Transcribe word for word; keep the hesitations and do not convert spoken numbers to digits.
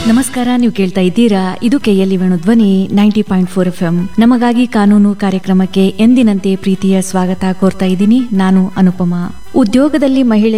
ನಮಸ್ಕಾರ, ನೀವು ಕೇಳ್ತಾ ಇದ್ದೀರಾ ಇದು ಕೆಎಲ್ಇ ವೇಣು ಧ್ವನಿ ninety point four F M. ನಮಗಾಗಿ ಕಾನೂನು ಕಾರ್ಯಕ್ರಮಕ್ಕೆ ಎಂದಿನಂತೆ ಪ್ರೀತಿಯ ಸ್ವಾಗತ ಕೋರ್ತಾ ಇದ್ದೀನಿ. ನಾನು ಅನುಪಮಾ. ಉದ್ಯೋಗದಲ್ಲಿ ಮಹಿಳೆ